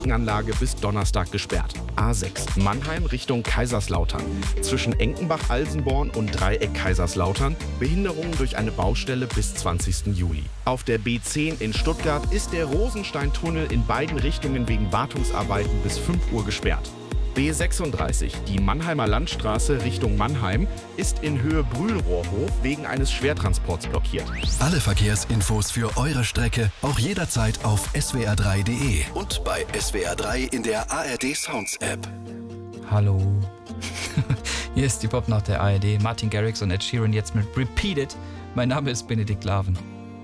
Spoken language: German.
Anlage bis Donnerstag gesperrt. A6 Mannheim Richtung Kaiserslautern. Zwischen Enkenbach-Alsenborn und Dreieck Kaiserslautern Behinderungen durch eine Baustelle bis 20. Juli. Auf der B10 in Stuttgart ist der Rosensteintunnel in beiden Richtungen wegen Wartungsarbeiten bis 5 Uhr gesperrt. B36, die Mannheimer Landstraße Richtung Mannheim, ist in Höhe Brühlrohrhof wegen eines Schwertransports blockiert. Alle Verkehrsinfos für eure Strecke auch jederzeit auf swr3.de und bei SWR3 in der ARD Sounds App. Hallo. Hier ist die Popnacht der ARD. Martin Garrix und Ed Sheeran jetzt mit Repeat It. Mein Name ist Benedikt Laven.